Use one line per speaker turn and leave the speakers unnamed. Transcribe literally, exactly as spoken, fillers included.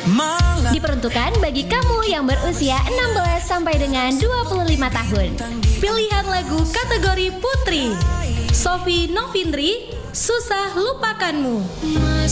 Diperuntukkan bagi kamu yang berusia enam belas sampai dengan dua puluh lima tahun.
Pilihan lagu kategori Putri, Sophie Novindri, Susah Lupakanmu.